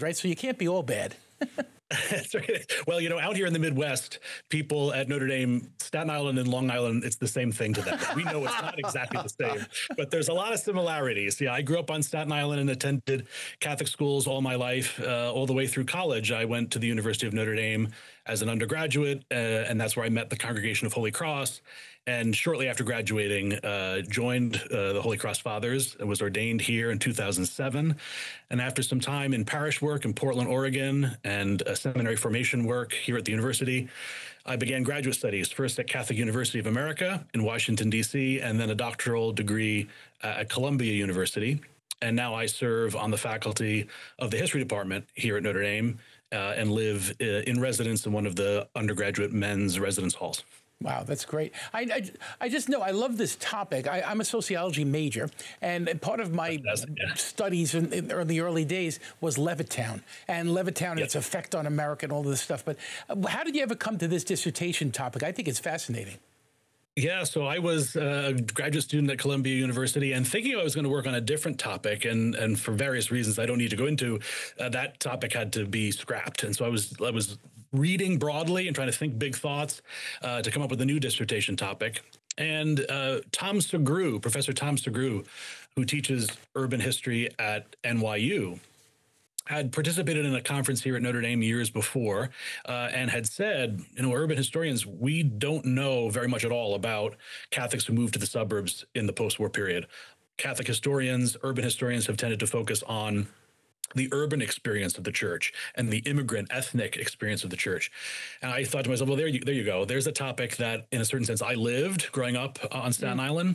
Island, right? So you can't be all bad. That's right. Well, out here in the Midwest, people at Notre Dame, Staten Island and Long Island, it's the same thing to them. We know it's not exactly the same, but there's a lot of similarities. Yeah, I grew up on Staten Island and attended Catholic schools all my life, all the way through college. I went to the University of Notre Dame as an undergraduate, and that's where I met the Congregation of Holy Cross. And shortly after graduating, joined the Holy Cross Fathers and was ordained here in 2007. And after some time in parish work in Portland, Oregon, and seminary formation work here at the university, I began graduate studies, first at Catholic University of America in Washington, D.C., and then a doctoral degree at Columbia University. And now I serve on the faculty of the history department here at Notre Dame and live in residence in one of the undergraduate men's residence halls. Wow, that's great. I just know I love this topic. I'm a sociology major, and part of my studies in the early days was Levittown, and Levittown and its effect on America and all of this stuff. But how did you ever come to this dissertation topic? I think it's fascinating. Yeah, so I was a graduate student at Columbia University and thinking I was going to work on a different topic, and for various reasons I don't need to go into, that topic had to be scrapped. And so I was reading broadly and trying to think big thoughts to come up with a new dissertation topic. And Tom Sugrue, Professor Tom Sugrue, who teaches urban history at NYU, had participated in a conference here at Notre Dame years before and had said, urban historians, we don't know very much at all about Catholics who moved to the suburbs in the post-war period. Catholic historians, urban historians have tended to focus on the urban experience of the church and the immigrant ethnic experience of the church. And I thought to myself, well, there you go. There's a topic that in a certain sense I lived growing up on Staten Island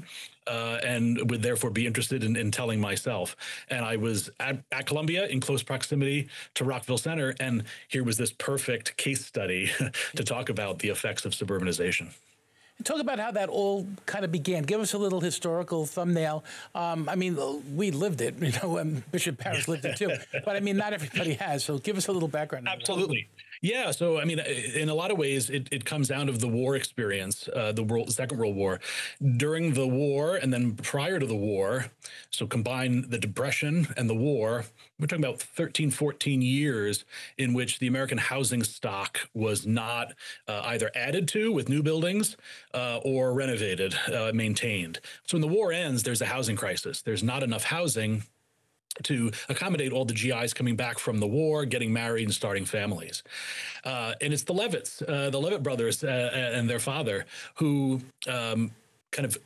and would therefore be interested in telling myself. And I was at Columbia in close proximity to Rockville Center. And here was this perfect case study to talk about the effects of suburbanization. Talk about how that all kind of began. Give us a little historical thumbnail. I mean, we lived it, Bishop Parrish lived it too. But I mean, not everybody has. So give us a little background. Absolutely. Yeah. So, I mean, in a lot of ways, it comes down to the war experience, the Second World War. During the war and then prior to the war, so combine the Depression and the war, we're talking about 13, 14 years in which the American housing stock was not either added to with new buildings or renovated, maintained. So when the war ends, there's a housing crisis. There's not enough housing to accommodate all the GIs coming back from the war, getting married and starting families. And it's the Levitts, the Levitt brothers and their father who kind of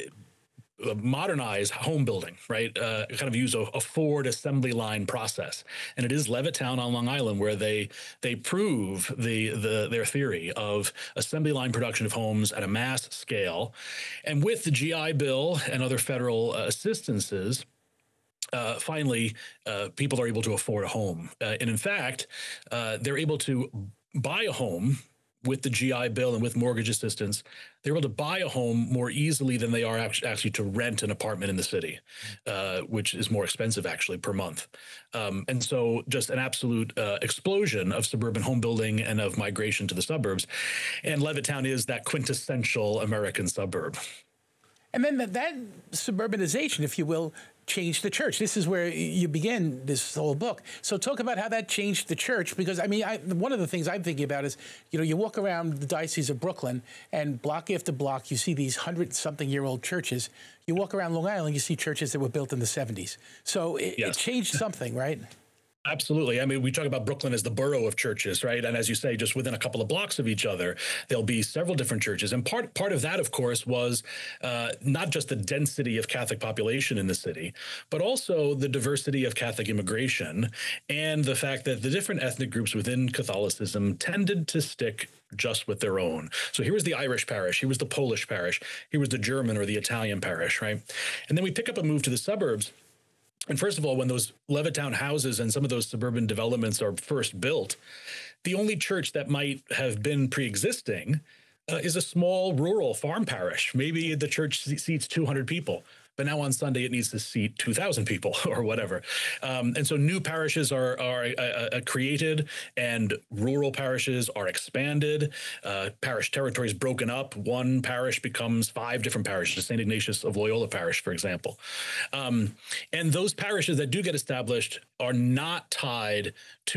modernize home building, right? Kind of use a Ford assembly line process. And it is Levittown on Long Island where they prove their theory of assembly line production of homes at a mass scale. And with the GI Bill and other federal assistances, finally, people are able to afford a home. And in fact, they're able to buy a home with the GI Bill and with mortgage assistance. They're able to buy a home more easily than they are actually to rent an apartment in the city, which is more expensive actually per month. And so just an absolute explosion of suburban home building and of migration to the suburbs. And Levittown is that quintessential American suburb. And then that suburbanization, if you will, changed the church. This is where you begin this whole book. So talk about how that changed the church, because I mean, one of the things I'm thinking about is, you walk around the Diocese of Brooklyn and block after block, you see these 100-something-year-old churches. You walk around Long Island, you see churches that were built in the 70s. So it changed something, right? Absolutely. I mean, we talk about Brooklyn as the borough of churches, right? And as you say, just within a couple of blocks of each other, there'll be several different churches. And part of that, of course, was not just the density of Catholic population in the city, but also the diversity of Catholic immigration and the fact that the different ethnic groups within Catholicism tended to stick just with their own. So here was the Irish parish, here was the Polish parish, here was the German or the Italian parish, right? And then we pick up and move to the suburbs. And first of all, when those Levittown houses and some of those suburban developments are first built, the only church that might have been pre-existing is a small rural farm parish. Maybe the church seats 200 people. but now on Sunday it needs to seat 2,000 people or whatever. And so new parishes are created, and rural parishes are expanded. Parish territories broken up. One parish becomes 5 different parishes. St. Ignatius of Loyola Parish, for example. And those parishes that do get established are not tied to